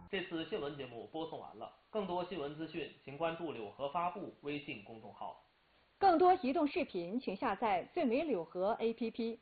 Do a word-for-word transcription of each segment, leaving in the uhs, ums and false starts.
这次新闻节目播送完了，更多新闻资讯，请关注柳河发布微信公众号。 更多移动视频，请下载最美柳河 A P P。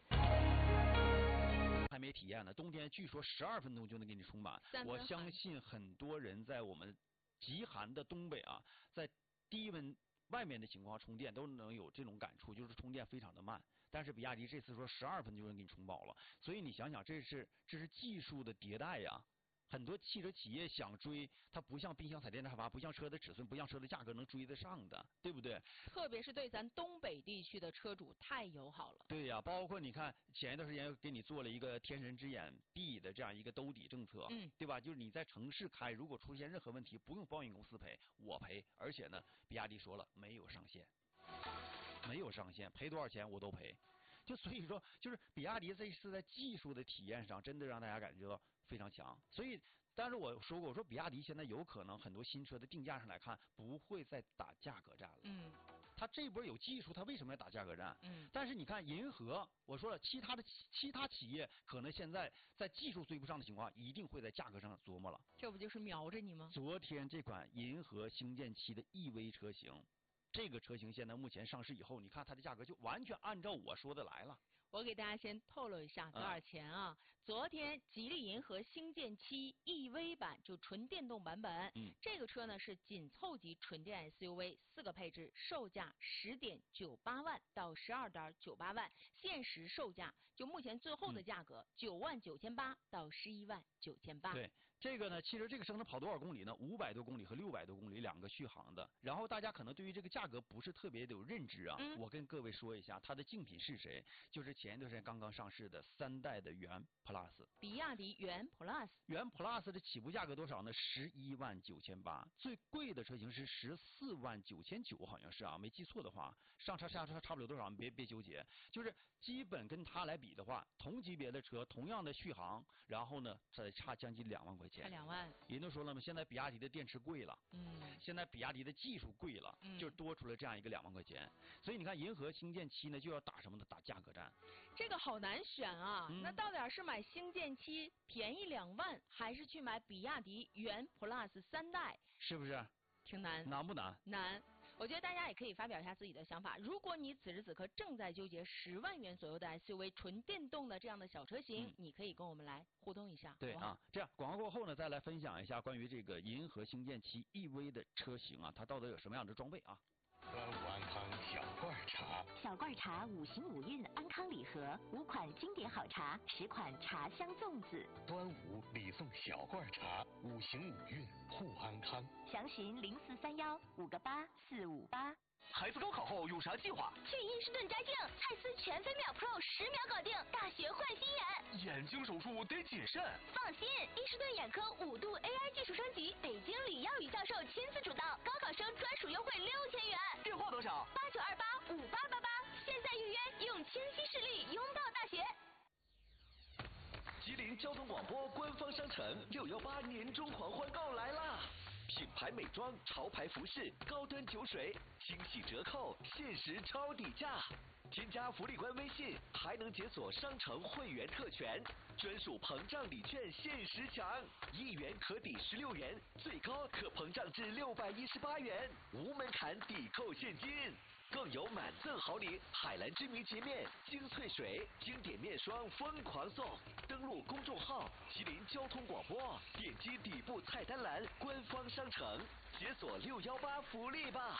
还没体验呢，冬天据说十二分钟就能给你充满。我相信很多人在我们极寒的东北啊，在低温外面的情况充电都能有这种感触，就是充电非常的慢。但是比亚迪这次说十二分钟就能给你充饱了，所以你想想，这是这是技术的迭代呀。很多汽车企业想追，它不像冰箱彩电开发，不像车的尺寸，不像车的价格能追得上的，对不对？ 特别是对咱东北地区的车主太友好了。 对呀，包括你看前一段时间给你做了一个天神之眼 B 的这样一个兜底政策， 嗯， 对吧？就是你在城市开，如果出现任何问题，不用保险公司赔，我赔。而且呢，比亚迪说了没有上限，没有上限，赔多少钱我都赔。就所以说，就是比亚迪这次在技术的体验上，真的让大家感觉到非常强。所以，但是我说过，我说比亚迪现在有可能很多新车的定价上来看，不会再打价格战了。 嗯， 它这波有技术，它为什么要打价格战？ 嗯， 但是你看银河，我说了，其他的其他企业可能现在在技术追不上的情况，一定会在价格上琢磨了。 这不就是瞄着你吗？ 昨天这款银河星舰七的 E V 车型。这个车型现在目前上市以后，你看它的价格就完全按照我说的来了。 我给大家先透露一下多少钱啊？嗯、昨天吉利银河星舰七 E V 版就纯电动版本， 嗯， 这个车呢是紧凑级纯电 S U V， 四个配置，售价十点九八万到十二点九八万，限时售价就目前最后的价格九万九千八到十一万九千八。 对，这个呢，其实这个车能跑多少公里呢？五百多公里和六百多公里两个续航的。然后大家可能对于这个价格不是特别的有认知啊， 嗯、 我跟各位说一下，它的竞品是谁？就是前一段时间刚刚上市的三代的元 Plus， 比亚迪元 Plus， 元 Plus 的起步价格多少呢？十一万九千八，最贵的车型是十四万九千九，好像是啊，没记错的话，上差下差差不了多少，别别纠结，就是基本跟它来比的话，同级别的车，同样的续航，然后呢，再差将近两万块钱， 差两万。 人都说了嘛，现在比亚迪的电池贵了， 嗯， 现在比亚迪的技术贵了， 嗯， 就多出了这样一个两万块钱，所以你看银河星舰七呢就要打什么呢？打价格战。 这个好难选啊， 嗯、 那到底是买星舰七便宜两万，还是去买比亚迪元 Plus 三代？ 是不是？ 挺难。 难不难？ 难。我觉得大家也可以发表一下自己的想法。如果你此时此刻正在纠结十万元左右的 S U V 纯电动的这样的小车型，嗯、你可以跟我们来互动一下。 对啊，这样广告过后呢，再来分享一下关于这个银河星舰七 E V 的车型啊，它到底有什么样的装备啊？ 端午安康小罐茶， 小罐茶五行五运安康礼盒，五款经典好茶，十款茶香粽子。 端午礼送小罐茶，五行五运护安康。 详询零四三幺五个八四五八。 孩子高考后有啥计划？ 去伊士顿摘镜，蔡司全飞秒 Pro 十秒搞定，大学换新眼。 眼睛手术得谨慎。 放心，伊士顿眼科五度 A I 技术升级，北京李耀宇教授亲自主导，高考生专属优惠六千元。 电话多少？ 八九二八五八八八，现在预约，用清晰视力拥抱大学。 吉林交通广播官方商城六幺八年终狂欢购来啦！品牌美妆、潮牌服饰、高端酒水，惊喜折扣，限时超底价。添加福利官微信，还能解锁商城会员特权，专属膨胀礼券限时抢，一元可抵十六元，最高可膨胀至六百一十八元，无门槛抵扣现金。更有满赠好礼，海蓝之谜洁面、精粹水、经典面霜疯狂送。登录公众号吉林交通广播，点击底部菜单栏官方商城，解锁六幺八福利吧。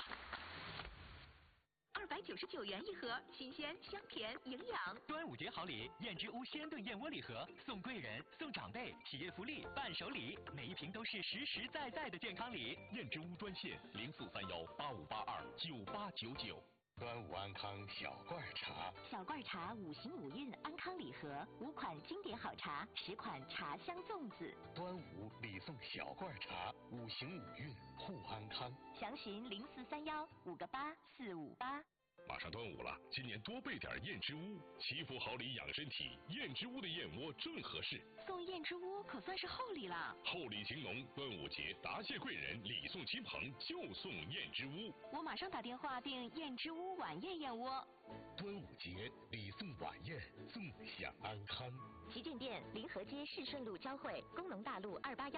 二百九十九元一盒，新鲜、香甜、营养。 端午节好礼，燕之屋鲜炖燕窝礼盒，送贵人、送长辈，企业福利、伴手礼，每一瓶都是实实在在的健康礼。 燕之屋专线零四三幺八五八二九八九九。 端午安康小罐茶， 小罐茶五行五运安康礼盒，五款经典好茶，十款茶香粽子。 端午礼送小罐茶，五行五运护安康。 详询零四三幺五个八四五八。 马上端午了，今年多备点燕之屋，祈福好礼养身体，燕之屋的燕窝正合适。 送燕之屋可算是厚礼了。 厚礼情浓，端午节答谢贵人，礼送亲朋，就送燕之屋。 我马上打电话订燕之屋晚宴燕窝。 端午节礼送晚宴，纵享安康。 旗舰店临河街市顺路交汇，工农大路二八幺。